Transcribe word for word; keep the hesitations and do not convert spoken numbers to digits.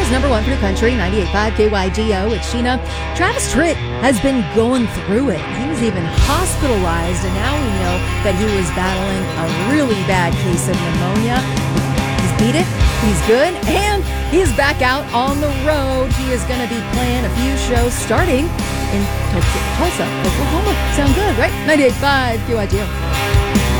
America's number one for the country, ninety-eight point five K Y D O. It's Sheena. Travis Tritt has been going through it. He was even hospitalized, and now we know that he was battling a really bad case of pneumonia. He's beat it. He's good, and he's back out on the road. He is going to be playing a few shows starting in Tulsa, Oklahoma. Sound good, right? ninety-eight point five K Y D O.